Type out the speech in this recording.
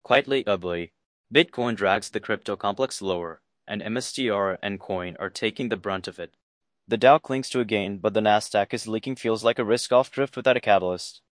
Quietly ugly, Bitcoin drags the crypto complex lower, and MSTR and Coin are taking the brunt of it. The Dow clings to a gain, but the Nasdaq is leaking feels like a risk-off drift without a catalyst.